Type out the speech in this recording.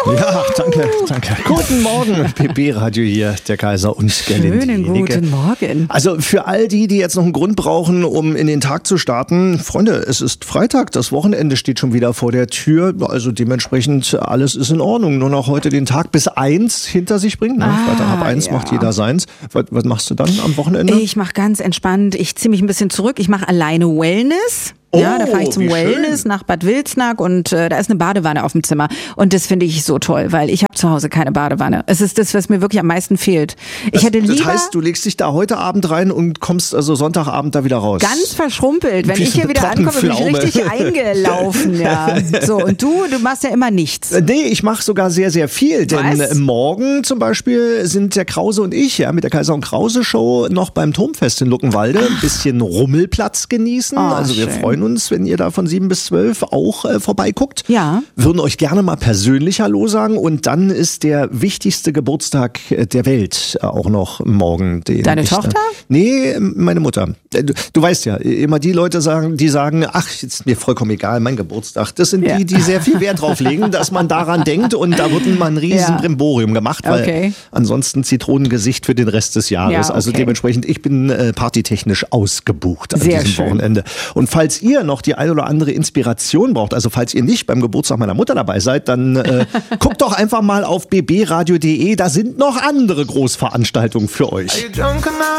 Ja, danke. Guten Morgen, PB Radio hier, der Kaiser und der Schönen guten Morgen. Also für all die jetzt noch einen Grund brauchen, um in den Tag zu starten, Freunde, es ist Freitag, das Wochenende steht schon wieder vor der Tür, also dementsprechend alles ist in Ordnung. Nur noch heute den Tag bis 1 hinter sich bringen. Freitag ab 1 macht jeder seins. Was machst du dann am Wochenende? Ich mache ganz entspannt, ich ziehe mich ein bisschen zurück, ich mache alleine Wellness. Ja, da fahre ich zum Wellness nach Bad Wilsnack und da ist eine Badewanne auf dem Zimmer. Und das finde ich so toll, weil ich habe zu Hause keine Badewanne. Es ist das, was mir wirklich am meisten fehlt. Das heißt, du legst dich da heute Abend rein und kommst also Sonntagabend da wieder raus? Ganz verschrumpelt. Wenn ich hier wieder ankomme, bin ich richtig eingelaufen. Ja. So, und du machst ja immer nichts. Nee, ich mache sogar sehr, sehr viel. Denn morgen zum Beispiel sind der Krause und ich mit der Kaiser und Krause Show noch beim Turmfest in Luckenwalde ein bisschen Rummelplatz genießen. Also wir freuen uns, wenn ihr da von 7 bis 12 auch vorbeiguckt. Ja. Würden euch gerne mal persönlich Hallo sagen. Und dann ist der wichtigste Geburtstag der Welt auch noch morgen. Deine Tochter? Nee, meine Mutter. Du weißt ja, immer die Leute sagen, ach, ist mir vollkommen egal, mein Geburtstag. Das sind die sehr viel Wert drauf legen, dass man daran denkt. Und da wird mal ein riesen Brimborium gemacht, weil ansonsten Zitronengesicht für den Rest des Jahres. Also dementsprechend, ich bin partytechnisch ausgebucht an diesem Wochenende. Und falls ihr noch die ein oder andere Inspiration braucht, also falls ihr nicht beim Geburtstag meiner Mutter dabei seid, dann guckt doch einfach mal auf bbradio.de, da sind noch andere Großveranstaltungen für euch.